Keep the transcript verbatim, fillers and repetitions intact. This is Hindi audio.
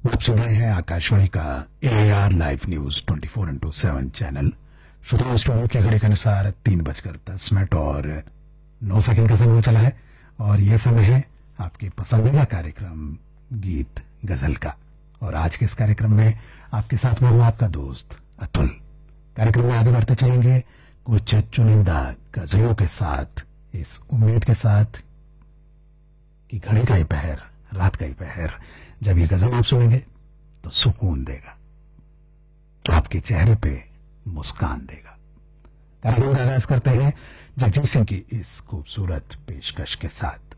आप सुन रहे हैं आकाशवाणी का A R live news twenty four into seven channel. श्रोताओं, स्टूडियो के घड़ी के अनुसार तीन बजकर दस मिनट और नौ सेकंड का समय चला है और यह समय है आपके पसंदीदा कार्यक्रम गीत गजल का। और आज के इस कार्यक्रम में आपके साथ मैं हूं आपका दोस्त अतुल। कार्यक्रम में आगे बढ़ते चलेंगे कुछ चुनिंदा गजलों के साथ, इस उम्मीद के साथ कि घड़ी का ही पहर, रात का ही पहर जब ये गजल आप सुनेंगे तो सुकून देगा, आपके चेहरे पे मुस्कान देगा। कार्यक्रम का आगाज करते हैं जगजीत सिंह की इस खूबसूरत पेशकश के साथ।